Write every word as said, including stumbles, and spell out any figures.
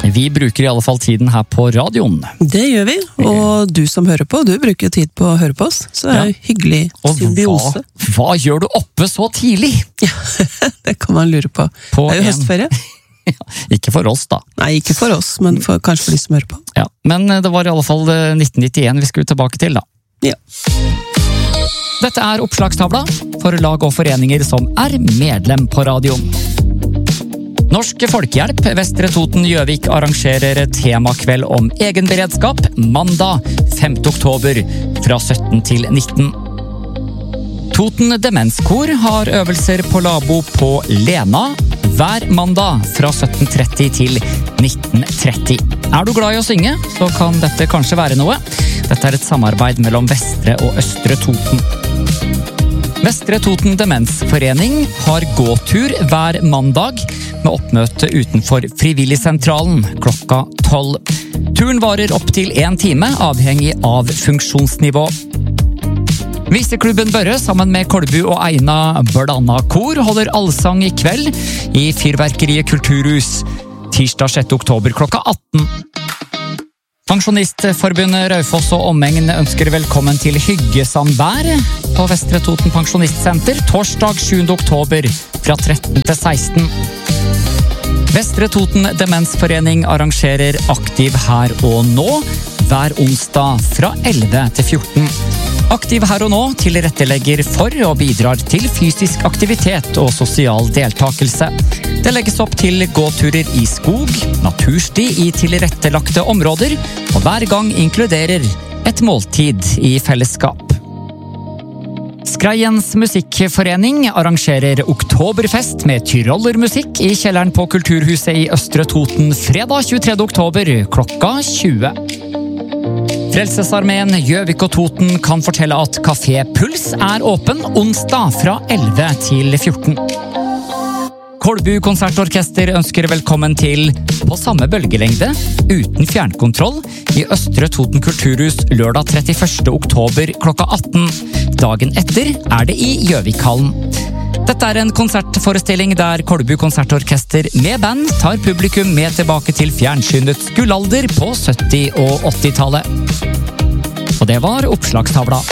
Vi bruker i alle fall tiden her på radioen. Det gjør vi, og du som hører på, du bruker tid på å høre på oss, så det er ja. hyggelig symbiose. Og hva, hva gjør du oppe så tidlig? Ja, det kan man lure på. på det er jo en... høstferie. Ja, ikke for oss da. Nei, ikke for oss, men for, kanskje for de som hører på. Ja, men det var i alle fall nitten nittien vi skulle tilbake til da. Ja. Dette er oppslagstavla for lag og foreninger som er medlem på radioen. Norsk Folkehjelp Vestre Toten Gjøvik arrangerer temakveld om egenberedskap mandag femte oktober fra sytten til nitten. Toten Demenskor har øvelser på Labo på Lena hver mandag fra sytten tretti til nitten tretti. Er du glad i å synge, så kan dette kanskje være noe. Dette er et samarbeid mellom Vestre og Østre Toten. Vestre Toten Demensforening har gåtur hver mandag med oppmøte utenfor Frivilligsentralen klokka tolv. Turen varer opp til en time, avhengig av funksjonsnivå. Viseklubben Børre sammen med Kolbu og Eina Blanda Kor holder allsang i kveld i Fyrverkeriet Kulturhus tirsdag sjette oktober klokka atten. Pensjonistforbundet Raufoss og omegn ønsker velkommen til hyggesandvær på Vestre Toten Pensjonistsenter torsdag sjuende oktober fra tretten til seksten. Vestre Toten Demensforening arrangerer Aktiv her og nå hver onsdag fra elleve til fjorten. Aktiv her og nå tilrettelegger for og bidrar til fysisk aktivitet og sosial deltakelse. Det legges opp til gåturer i skog, natursti i tilrettelagte områder, og hver gang inkluderer et måltid i fellesskap. Skreiens musikkforening arrangerer oktoberfest med tyrollermusikk i kjelleren på Kulturhuset i Østre Toten fredag tjuetredje oktober klokka tjue. Frelsesarmeen Gjøvik og Toten kan fortelle at Café Puls er åpen onsdag fra elleve til fjorten. Kolbu konsertorkester ønsker velkommen til på samme bølgelengde, uten fjernkontroll, i Østre Toten Kulturhus lørdag trettiførste oktober klokka atten. Dagen etter er det i Gjøvikhallen. Dette er en konsertforestilling der Kolbu konsertorkester med band tar publikum med tilbake til fjernsynets gullalder på sytti- og åttitallet. Og det var oppslagstavla.